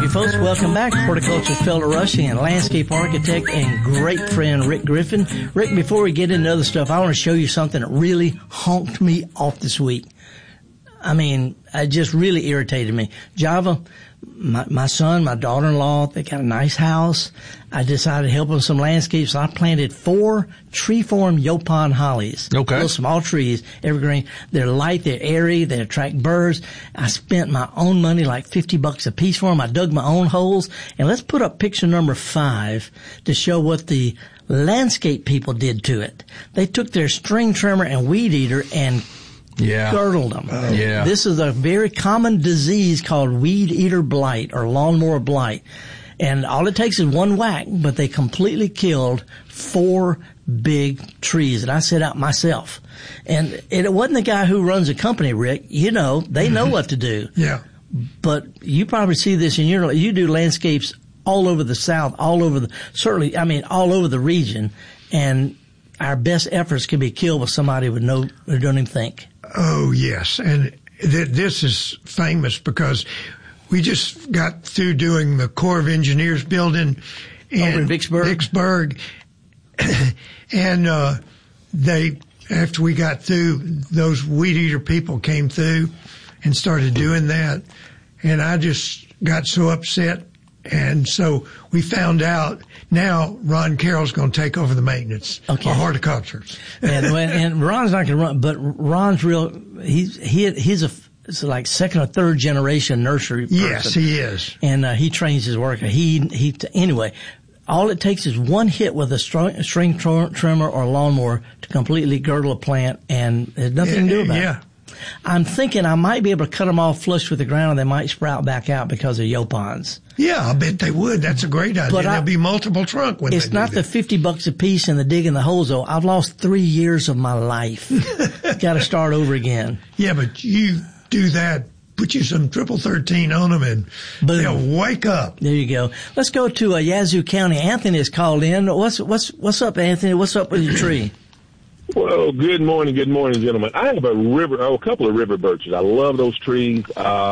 folks. Welcome back. Horticulture Felder Rushing and landscape architect and great friend Rick Griffin. Rick, before we get into other stuff, I want to show you something that really honked me off this week. I mean, it just really irritated me. Java, my son, my daughter-in-law, they got a nice house. I decided to help them with some landscapes. So I planted 4 tree-form Yaupon hollies. Okay. Little small trees, evergreen. They're light, they're airy, they attract birds. I spent my own money, like $50 a piece for them. I dug my own holes. And let's put up picture number 5 to show what the landscape people did to it. They took their string trimmer and weed eater and girdled them. Oh. Yeah. This is a very common disease called weed eater blight or lawnmower blight. And all it takes is one whack, but they completely killed 4 big trees that I set out myself. And it wasn't the guy who runs the company, Rick. You know, they know what to do. Yeah. But you probably see this in you do landscapes all over the South, all over all over the region. And our best efforts can be killed with somebody who don't even think. Oh, yes. And this is famous because we just got through doing the Corps of Engineers building over in Vicksburg. And after we got through, those weed eater people came through and started doing that. And I just got so upset. And so we found out now Ron Carroll's going to take over the maintenance for horticulture. and Ron's not going to run, but Ron's he's a like second or third generation nursery person. Yes, he is. And he trains his worker. Anyway, all it takes is one hit with a string trimmer or lawnmower to completely girdle a plant, and there's nothing to do about it. I'm thinking I might be able to cut them off flush with the ground, and they might sprout back out because of Yaupons. Yeah, I bet they would. That's a great idea. But there'll be multiple trunk when it's not the $50 a piece and the digging the holes, though. I've lost 3 years of my life. Got to start over again. Yeah, but you do that. Put you some triple 13 on them, and they'll wake up. There you go. Let's go to Yazoo County. Anthony is called in. What's up, Anthony? What's up with your tree? Well, good morning, gentlemen. I have a couple of river birches. I love those trees.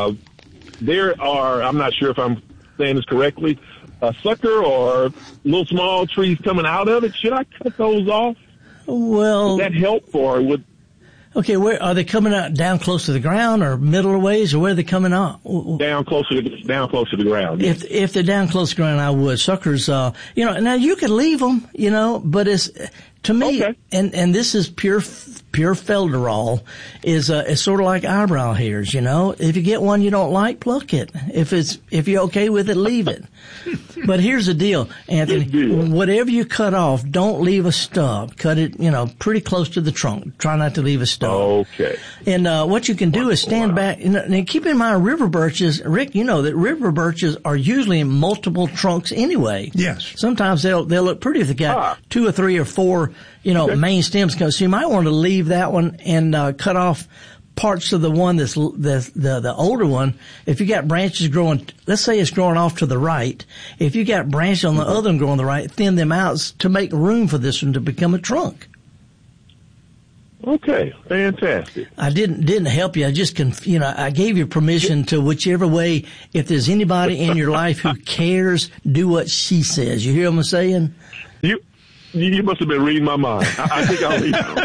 There are, I'm not sure if I'm saying this correctly, a sucker or little small trees coming out of it. Should I cut those off? Well, would that help, or would? Okay, where are they coming out? Down close to the ground, or middle of ways, or where are they coming out? Down close to the ground. If they're down close to the ground, I would. Suckers, now you could leave them, but it's to me, and this is pure felderol, is sort of like eyebrow hairs. If you get one you don't like, pluck it. If you're okay with it, leave it. But here's the deal, Anthony. Whatever you cut off, don't leave a stub. Cut it, pretty close to the trunk. Try not to leave a stub. Okay. And what you can do is stand back. And keep in mind, river birches, Rick, you know that river birches are usually in multiple trunks anyway. Yes. Sometimes they'll look pretty if they got 2 or 3 or 4, main stems. So you might want to leave that one and cut off parts of the one that's the older one. If you got branches growing, let's say it's growing off to the right. If you got branches on the other one growing on the right, thin them out to make room for this one to become a trunk. Okay, fantastic. I didn't help you. I just I gave you permission to whichever way. If there's anybody in your life who cares, do what she says. You hear what I'm saying? You must have been reading my mind. I think I'll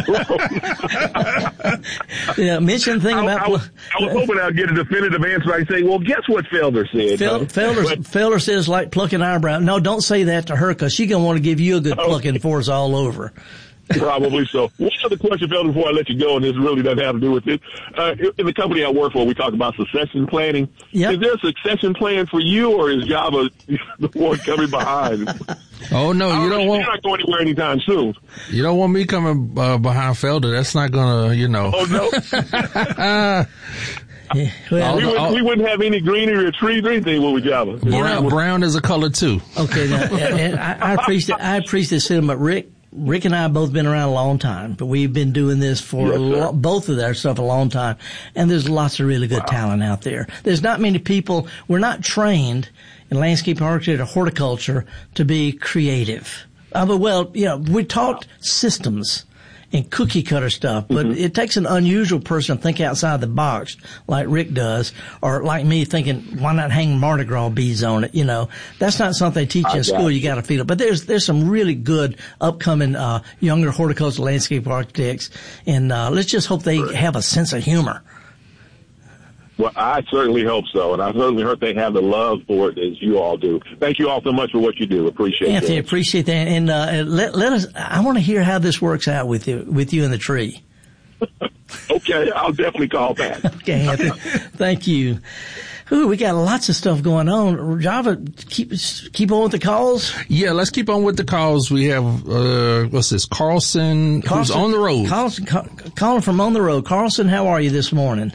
leave. Mention the thing about. I was hoping I'd get a definitive answer. I'd say, well, guess what Felder said? Felder says like plucking eyebrow. No, don't say that to her because she's gonna want to give you a good plucking before it's all over. Probably so. One other question, Felder, before I let you go, and this really doesn't have to do with it. In the company I work for, we talk about succession planning. Yep. Is there a succession plan for you, or is Java the one coming behind? Oh, no, you don't want... You're not going anywhere anytime soon. You don't want me coming behind Felder. That's not going to, Oh, no? Yeah, well, we wouldn't have any greenery or trees or anything with Java. Brown is a color, too. Okay, now, I appreciate the sentiment, Rick and I have both been around a long time, but we've been doing this for both of our stuff a long time, and there's lots of really good talent out there. There's not many people. We're not trained in landscape architecture or horticulture to be creative. We're taught systems, and cookie cutter stuff. But it takes an unusual person to think outside the box, like Rick does, or like me thinking, why not hang Mardi Gras beads on it? You know, that's not something they teach in school. You got to feel it. But there's some really good upcoming younger horticultural landscape architects, and let's just hope they have a sense of humor. Well, I certainly hope so, and I certainly hope they have the love for it as you all do. Thank you all so much for what you do. Appreciate it. Anthony, appreciate that. And let us. I want to hear how this works out with you in the tree. Okay, I'll definitely call back. Okay, Anthony. Thank you. Ooh, we got lots of stuff going on. Java, keep on with the calls. Yeah, let's keep on with the calls. We have what's this? Carlson, who's on the road. Carlson, calling from on the road. Carlson, how are you this morning?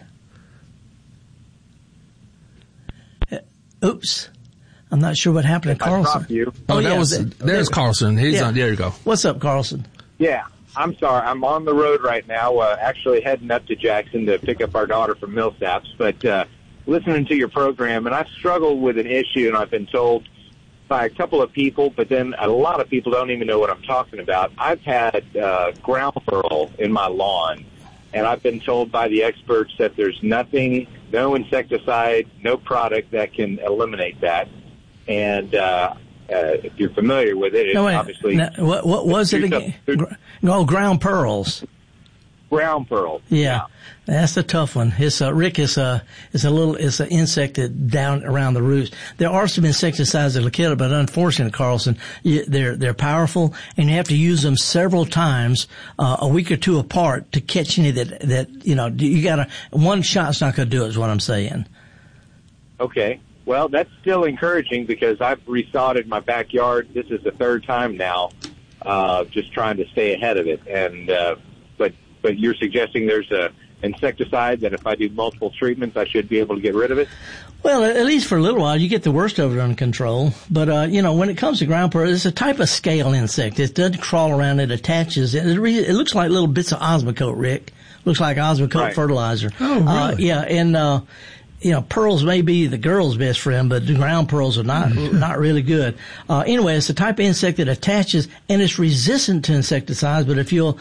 Oops. I'm not sure what happened to Carlson. You. There's Carlson. He's on. There you go. What's up, Carlson? Yeah, I'm sorry. I'm on the road right now, actually heading up to Jackson to pick up our daughter from Millsaps, but listening to your program, and I've struggled with an issue, and I've been told by a couple of people, but then a lot of people don't even know what I'm talking about. I've had ground pearl in my lawn, and I've been told by the experts that there's nothing, no insecticide, no product that can eliminate that. And if you're familiar with it, it's obviously... Now, what was it again? Ground pearls. Ground pearl. Yeah. That's a tough one. It's Rick is an insect that down around the roots. There are some insecticides that will kill it, but unfortunately, Carlson, they're powerful, and you have to use them several times, a week or two apart to catch any that you know. You gotta, one shot's not gonna do it, is what I'm saying. Okay. Well, that's still encouraging because I've resodded my backyard. This is the third time now, just trying to stay ahead of it. And but you're suggesting there's a insecticide that if I do multiple treatments, I should be able to get rid of it? Well, at least for a little while, you get the worst of it under control. But, you know, when it comes to ground pearl, it's a type of scale insect. It doesn't crawl around, it attaches. It looks like little bits of Osmocote, Rick. Looks like Osmocote fertilizer. Oh, really? Yeah, and, you know, pearls may be the girl's best friend, but the ground pearls are not really good. Anyway, it's a type of insect that attaches, and it's resistant to insecticides. But if you'll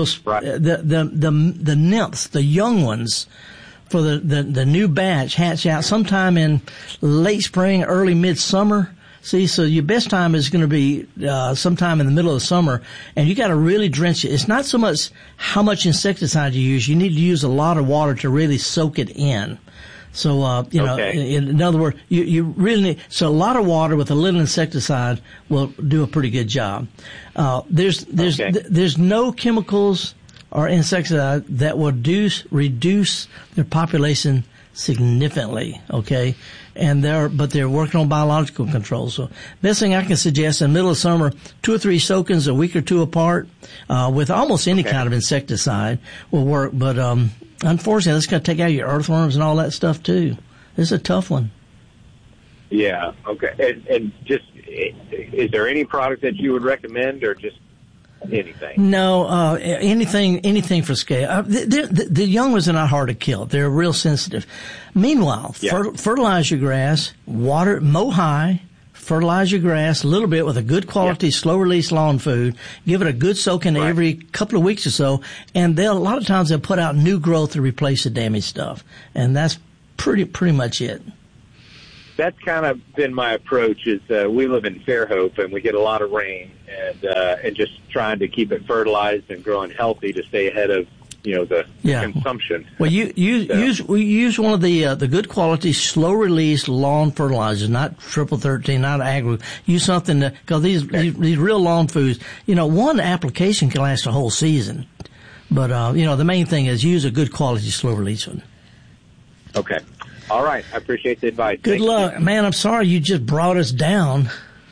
the nymphs, the young ones, for the new batch hatch out sometime in late spring, early midsummer. See, so your best time is going to be sometime in the middle of the summer, and you got to really drench it. It's not so much how much insecticide you use; you need to use a lot of water to really soak it in. So, you know, in other words, you really need, so a lot of water with a little insecticide will do a pretty good job. There's no chemicals or insecticide that will reduce their population significantly, okay? But they're working on biological control. So, best thing I can suggest in the middle of summer, 2 or 3 soakings a week or two apart, with almost any kind of insecticide will work. But, unfortunately, it's going to take out your earthworms and all that stuff too. It's a tough one. Yeah. Okay. And just, is there any product that you would recommend, or just anything? No, anything for scale. The young ones are not hard to kill. They're real sensitive. Meanwhile, fertilize your grass, mow high, fertilize your grass a little bit with a good quality, slow release lawn food. Give it a good soaking every couple of weeks or so, and a lot of times they'll put out new growth to replace the damaged stuff, and that's pretty much it. That's kind of been my approach. Is we live in Fairhope and we get a lot of rain, and just trying to keep it fertilized and growing healthy to stay ahead of the consumption. Well, use one of the good quality slow release lawn fertilizers, not Triple 13, not Agro. Use something because these real lawn foods, one application can last a whole season, but the main thing is use a good quality slow release one. Okay. All right. I appreciate the advice. Good luck, man. I'm sorry you just brought us down.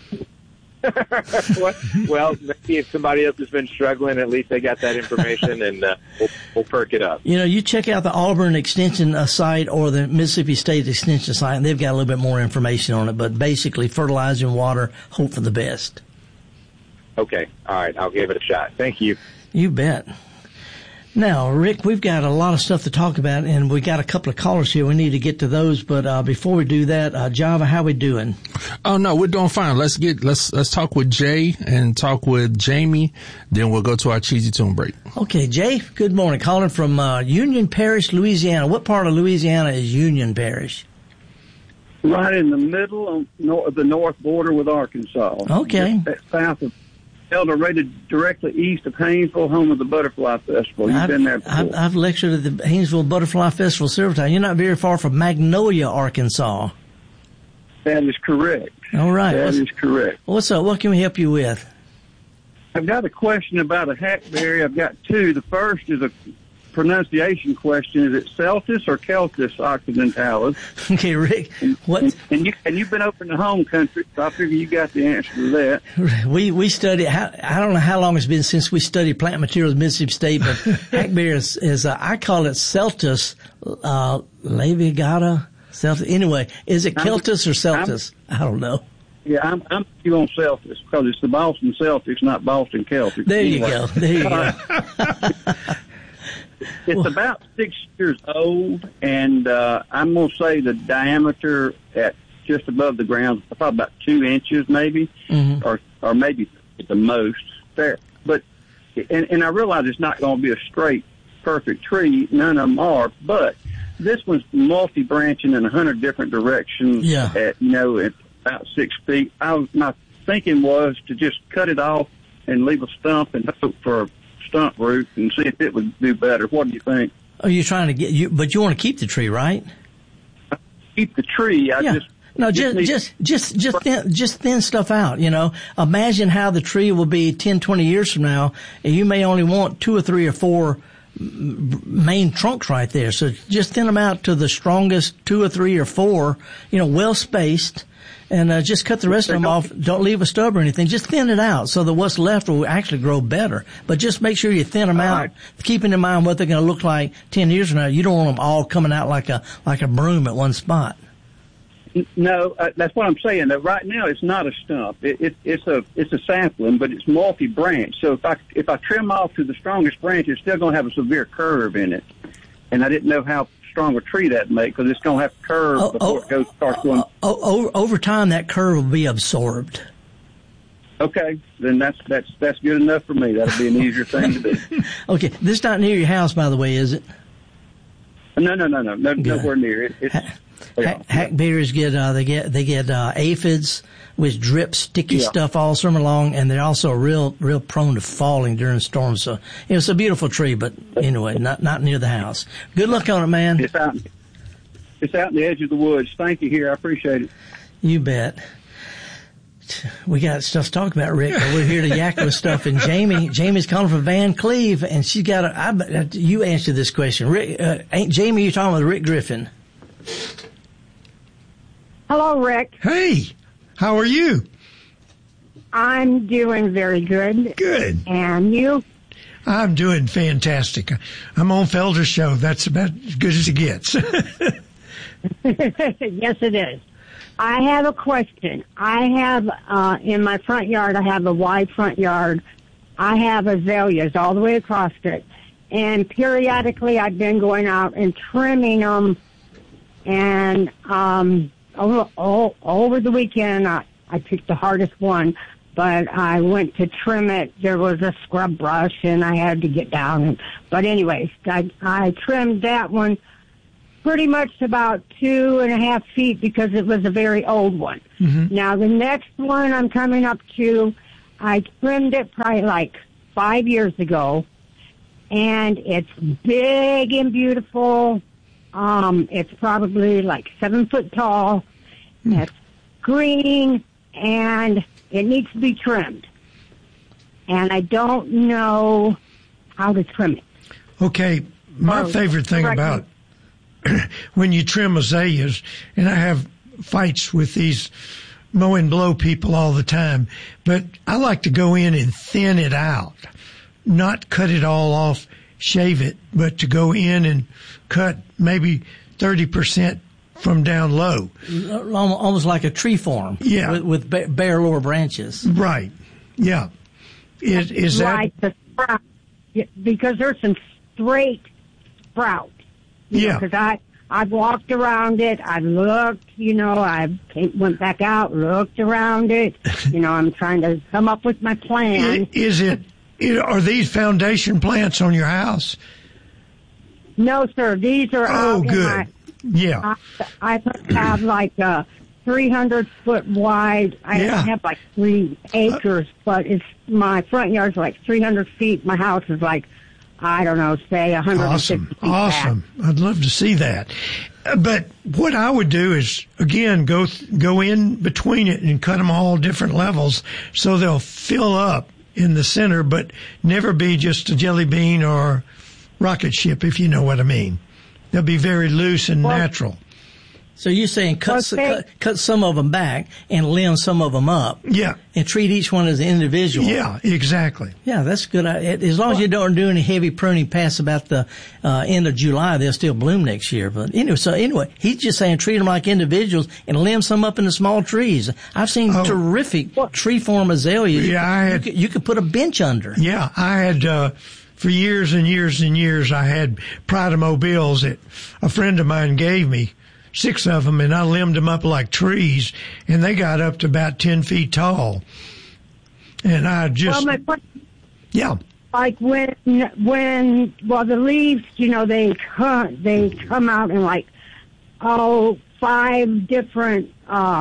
Well, maybe if somebody else has been struggling, at least they got that information, and we'll perk it up. You check out the Auburn Extension site or the Mississippi State Extension site, and they've got a little bit more information on it. But basically, fertilizer and water, hope for the best. Okay. All right. I'll give it a shot. Thank you. You bet. Now, Rick, we've got a lot of stuff to talk about, and we got a couple of callers here. We need to get to those, but before we do that, Java, how we doing? Oh no, we're doing fine. Let's talk with Jay and talk with Jamie. Then we'll go to our cheesy tune break. Okay, Jay. Good morning. Calling from Union Parish, Louisiana. What part of Louisiana is Union Parish? Right in the middle of the north border with Arkansas. Okay. Just south of El Dorado, directly east of Haynesville, home of the Butterfly Festival. You've been there before. I've lectured at the Haynesville Butterfly Festival several times. You're not very far from Magnolia, Arkansas. That is correct. All right. That is correct. What's up? What can we help you with? I've got a question about a hackberry. I've got two. The first is a pronunciation question. Is it Celtis or Celtis occidentalis? Okay, Rick. What? And you've been over in the home country, so I figure you got the answer to that. We study. I don't know how long it's been since we studied plant materials in Mississippi State, but hackberry is I call it Celtis laevigata. Celtis. Anyway, is it Celtis or Celtis? I don't know. Yeah, I'm you on Celtics because it's the Boston Celtics, not Boston Celtics. There you go. There you go. It's about 6 years old, and I'm going to say the diameter at just above the ground is probably about 2 inches, maybe, or maybe at the most there. But and I realize it's not going to be a straight, perfect tree. None of them are, but this one's multi-branching in 100 different directions. Yeah. At about 6 feet. My thinking was to just cut it off and leave a stump and hope for a stump root and see if it would do better. What do you think? Oh, you're trying to but you want to keep the tree, right? Keep the tree. Just thin stuff out, you know. Imagine how the tree will be 10, 20 years from now, and you may only want 2 or 3 or 4 main trunks right there. So just thin them out to the strongest 2 or 3 or 4, well spaced, and just cut the rest of them off. Don't leave a stub or anything. Just thin it out so that what's left will actually grow better. But just make sure you thin them out, keeping in mind what they're going to look like 10 years from now. You don't want them all coming out like a broom at one spot. No, that's what I'm saying. That right now it's not a stump. It's a sapling, but it's multi-branch. So if I trim off to the strongest branch, it's still going to have a severe curve in it. And I didn't know how strong a tree that'd make because it's going to have to curve before it starts going. Over time, that curve will be absorbed. Okay, then that's good enough for me. That'll be an easier thing to do. Okay, this is not near your house, by the way, is it? No, nowhere near it. Hackberries get aphids, which drip sticky stuff all summer long, and they're also real prone to falling during storms. So it's a beautiful tree, but anyway, not near the house. Good luck on it, man. It's out in the edge of the woods. Thank you. Here, I appreciate it. You bet. We got stuff to talk about, Rick, but we're here to yak with stuff. And Jamie's calling from Van Cleve, and she's got you answer this question. Rick, Jamie, you're talking with Rick Griffin. Hello, Rick. Hey, how are you? I'm doing very good. Good. And you? I'm doing fantastic. I'm on Felder's show. That's about as good as it gets. Yes, it is. I have a question. I have, in my front yard, I have a wide front yard. I have azaleas all the way across it. And periodically I've been going out and trimming them. And over the weekend, I picked the hardest one. But I went to trim it. There was a scrub brush, and I had to get down. But anyways, I trimmed that one pretty much about 2.5 feet because it was a very old one. Mm-hmm. Now, the next one I'm coming up to, I trimmed it probably like 5 years ago, and it's big and beautiful. It's probably like 7 foot tall. Mm. It's green, and it needs to be trimmed. And I don't know how to trim it. Okay, my favorite thing about when you trim azaleas, and I have fights with these mow and blow people all the time, but I like to go in and thin it out, not cut it all off, shave it, but to go in and cut maybe 30% from down low. Almost like a tree form. Yeah. With bare lower branches. Is right, that... Because there's some straight sprout. Yeah. Because I've walked around it. I've looked, I went back out, looked around it. I'm trying to come up with my plan. Are these foundation plants on your house? No, sir. These are out good. Yeah. I have like 300-foot wide. I have like 3 acres, but my front yard's like 300 feet. My house is like, I don't know, say 150 feet Awesome. back. I'd love to see that. But what I would do is, again, go in between it and cut them all different levels so they'll fill up in the center, but never be just a jelly bean or rocket ship, if you know what I mean. They'll be very loose and natural. So you're saying cut some of them back and limb some of them up. Yeah. And treat each one as an individual. Yeah, exactly. Yeah, that's good. As long as you don't do any heavy pruning past about the end of July, they'll still bloom next year. But anyway, he's just saying treat them like individuals and limb some up into small trees. I've seen terrific tree form azaleas. Yeah, you could put a bench under. Yeah, I had for years and years and years, I had Pride of Mobiles that a friend of mine gave me. 6 of them, and I limbed them up like trees, and they got up to about 10 feet tall. And I just, like when the leaves, they come out in like 5 different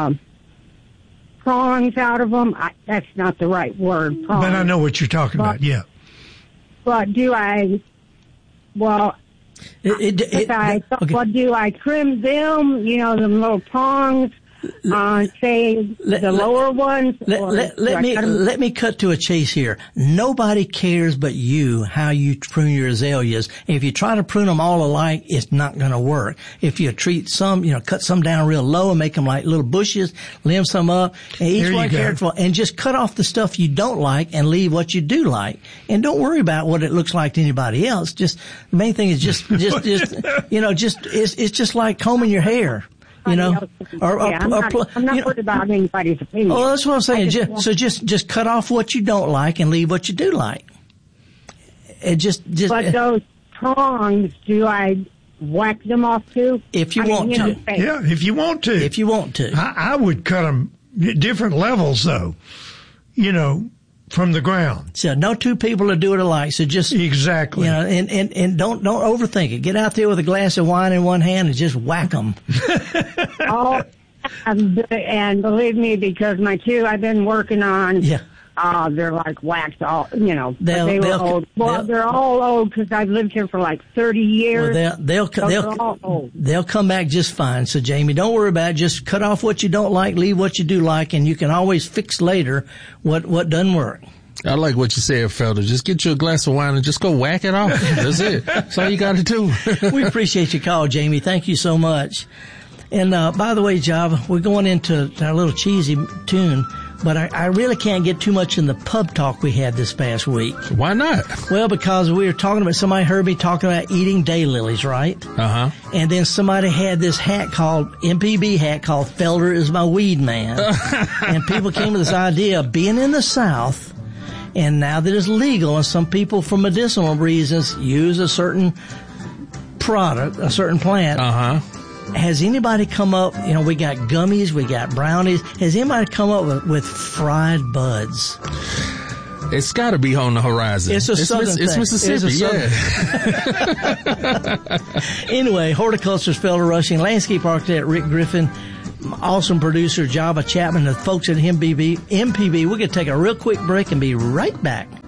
prongs out of them. That's not the right word. Prongs. But I know what you're talking about. Yeah. But do I? Well. Do I trim them, them little prongs, the lower ones? Let me cut to a chase here. Nobody cares but you how you prune your azaleas. If you try to prune them all alike, it's not going to work. If you treat some, cut some down real low and make them like little bushes, limb some up, and each one careful, and just cut off the stuff you don't like and leave what you do like. And don't worry about what it looks like to anybody else. Just the main thing is just it's just like combing your hair. I'm not worried about anybody's opinion. Oh, that's what I'm saying. Just cut off what you don't like and leave what you do like. But those prongs, do I whack them off too? If you want to. Yeah, if you want to. If you want to. I would cut them at different levels, though. From the ground. So no 2 people will do it alike. So just exactly. And don't overthink it. Get out there with a glass of wine in one hand and just whack them. And believe me, because my 2 I've been working on. Yeah. They're like waxed all, they were old. Well, they're all old because I've lived here for like 30 years. Well, they'll come back just fine. So Jamie, don't worry about it. Just cut off what you don't like, leave what you do like, and you can always fix later what doesn't work. I like what you said, Felder. Just get you a glass of wine and just go whack it off. That's it. That's all you got to do. We appreciate your call, Jamie. Thank you so much. And by the way, Java, we're going into our little cheesy tune. But I really can't get too much in the pub talk we had this past week. Why not? Well, because we were talking about, somebody heard me talking about eating daylilies, right? Uh-huh. And then somebody had this MPB hat called Felder is my weed man. And people came to this idea of being in the South, and now that it's legal, and some people for medicinal reasons use a certain product, a certain plant. Uh-huh. Has anybody come up, we got gummies, we got brownies. Has anybody come up with fried buds? It's got to be on the horizon. It's Southern thing. It's Mississippi, Anyway, horticulturist, Felder Rushing, landscape architect Rick Griffin, awesome producer Java Chapman, the folks at MPB. We're going to take a real quick break and be right back.